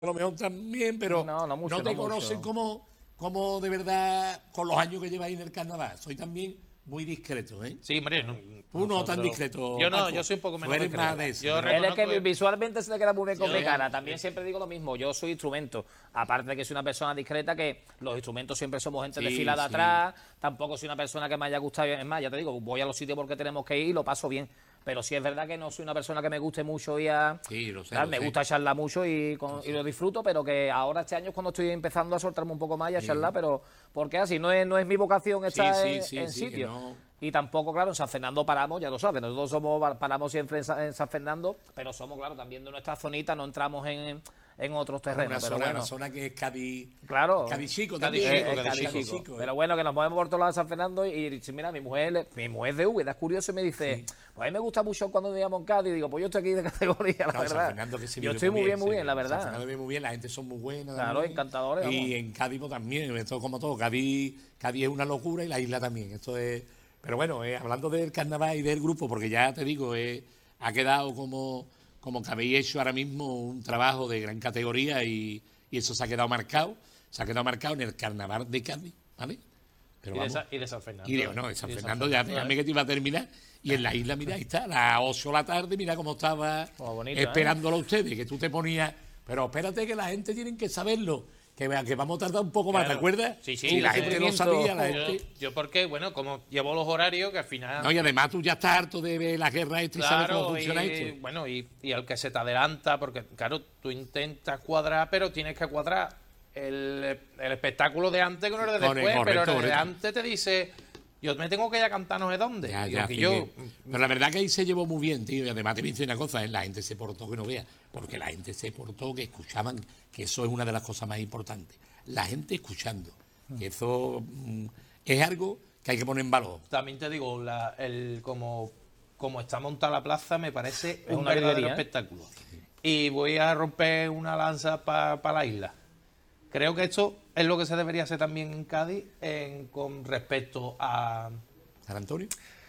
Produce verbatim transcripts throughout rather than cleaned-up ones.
a lo mejor también, pero no, no, mucho, no te no conocen mucho. como, como de verdad, con los años que lleváis en el carnaval. Soy también muy discreto, ¿eh? Sí, hombre, no, Tú no tan nosotros- discreto, Yo no, Paco. yo soy un poco Tú menos eres discreto. más de eso, Yo ¿no? Él es que reconozco- visualmente se le queda muy bien con Yo mi ya- cara. También siempre digo lo mismo. Yo soy instrumento. Aparte de que soy una persona discreta, que los instrumentos siempre somos gente de Sí, fila de sí. atrás. Tampoco soy una persona que me haya gustado. Es más, ya te digo, voy a los sitios porque tenemos que ir y lo paso bien. Pero sí es verdad que no soy una persona que me guste mucho ir a... Sí, lo sé, ¿sabes? lo Me sé. gusta charlar mucho y, con- y lo disfruto, pero que ahora este año es cuando estoy empezando a soltarme un poco más y a charlar, pero porque así no es, no es mi vocación estar sí, en, sí, en sí, que sitio. no. Y tampoco, claro, en San Fernando paramos, ya lo sabes, nosotros somos paramos siempre en San, en San Fernando, pero somos, claro, también de nuestra zonita, no entramos en, en otros terrenos. Una pero zona, bueno. una zona que es Cádiz, Claro. Cádiz chico Cádiz también. chico, ¿eh? Cádiz Cádiz chico. chico, ¿eh? Pero bueno, que nos movemos por todos lados de San Fernando y, y dice, mira, mi mujer, mi mujer es de Úbeda, es curioso, y me dice, pues a mí me gusta mucho cuando vivíamos en Cádiz, y digo, pues yo estoy aquí de categoría, la Claro, San verdad. Fernando que se Yo vive estoy muy bien, muy se bien, la vive- San verdad. Fernando vive muy bien, la gente son muy buena. Claro, también. encantadores, Y vamos. en Cádiz pues, también, esto como todo. Cádiz, Cádiz es una locura y la isla también. Esto es. Pero bueno, eh, hablando del carnaval y del grupo, porque ya te digo, eh, ha quedado como, como que habéis hecho ahora mismo un trabajo de gran categoría y, y eso se ha quedado marcado. Se ha quedado marcado en el carnaval de Cádiz, ¿vale? Pero Y de, vamos. Sa- y de San Fernando. Y de, no, de San Y de Fernando, ya déjame que te iba a terminar. Y en la isla, mira, ahí está, a las ocho de la tarde, mira cómo estaba Oh, bonito, esperándolo a ustedes, que tú te ponías. Pero espérate que la gente tiene que saberlo, que, vea que vamos a tardar un poco más, ¿te Claro. acuerdas? Sí, sí, Y la sí, gente no sí. sabía, la Yo, gente. yo porque, bueno, como llevo los horarios, que al final... No, y además tú ya estás harto de ver la guerra esta y sabes cómo Claro, funciona y, esto. bueno, y, y al que se te adelanta, porque claro, tú intentas cuadrar, pero tienes que cuadrar el, el espectáculo de antes con el de Con el- después, correcto, pero el de correcto. antes te dice, yo me tengo que ir a cantar no sé dónde. Ya, Digo, ya, que sí, yo, que- Pero la verdad que ahí se llevó muy bien, tío. Y además te voy a decir una cosa, ¿eh? La gente se portó que no veas. Porque la gente se portó que escuchaban, que eso es una de las cosas más importantes. La gente escuchando. Que eso mm, es algo que hay que poner en valor. también te digo, la, el, como, como está montada la plaza, me parece Es un una verdadero virguería, ¿eh? espectáculo. Y voy a romper una lanza para la isla. Creo que esto es lo que se debería hacer también en Cádiz en, con respecto a... ¿San Antonio?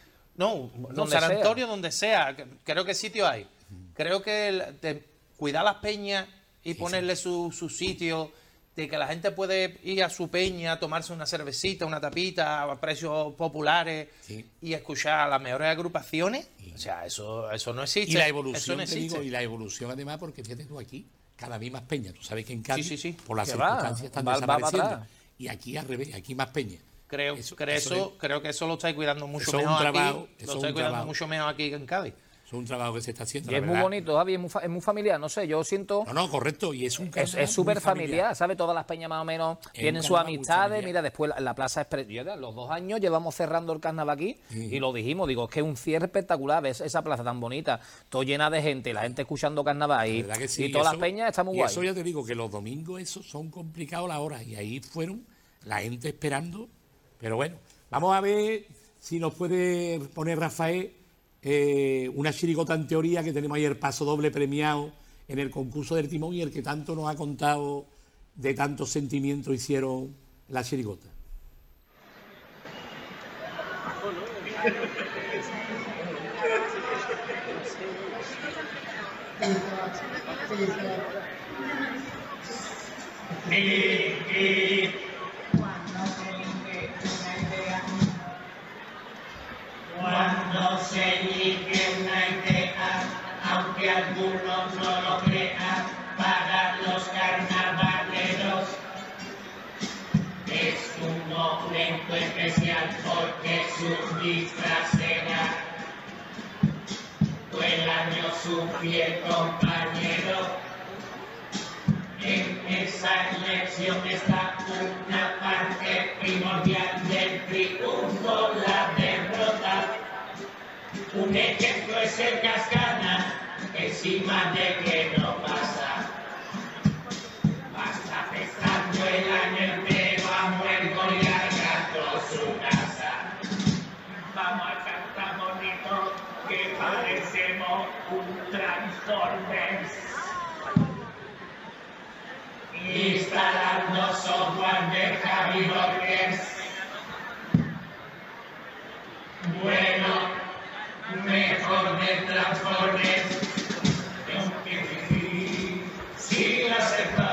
No, no Donde San sea. Antonio, donde sea. que- Creo que sitio hay. Creo que el- de cuidar las peñas y ponerle su, su sitio, de que la gente puede ir a su peña, tomarse una cervecita, una tapita a precios populares Sí. y escuchar las mejores agrupaciones. O sea, eso, eso no existe. Y la Eso evolución, no te existe. digo, y la evolución además, porque fíjate tú aquí, cada vez más peña. Tú sabes que en Cádiz, Sí, sí, sí. por las Que va, circunstancias, están va- va para desapareciendo. atrás. Y aquí al revés, aquí más peña. Creo, Eso- creo, eso eso, creo que eso lo estáis cuidando mucho eso es un mejor trabajo, aquí. eso Lo es estáis un cuidando trabajo. mucho mejor aquí que en Cádiz. Es un trabajo que se está haciendo. Y la es muy verdad. bonito, Javi, es muy, fa- es muy familiar, no sé, yo siento... No, no, correcto. Y es un Es carnaval es súper muy familiar, ¿sabes? Todas las peñas más o menos Es tienen un sus carnaval muy amistades. familiar. Mira, después la, la plaza es... pre- yo ya, los dos años llevamos cerrando el carnaval aquí y lo dijimos. Digo, es que es un cierre espectacular. Ves esa plaza tan bonita, todo llena de gente, la gente escuchando carnaval y, La verdad que sí, y todas eso- las peñas está muy y guay. eso ya te digo que los domingos esos son complicados la hora y ahí fueron la gente esperando. Pero bueno, vamos a ver si nos puede poner Rafael eh, una chirigota en teoría, que tenemos ahí el paso doble premiado en el concurso del timón y el que tanto nos ha contado de tantos sentimientos hicieron la chirigota. Cuando se elige una idea, aunque algunos no lo crean, para los carnavaleros es un momento especial porque su disfraz será todo el año su fiel compañero. En esa elección está una parte primordial del triunfo, la derrota. Un ejemplo es el Cascana, encima de que no pasa. Pasa pesando el año entero a muerto y arrastró su casa. Vamos a cantar bonito, que parecemos un Transformers. Instalando software de Javi Rockers. Bueno, mejor de Transformers.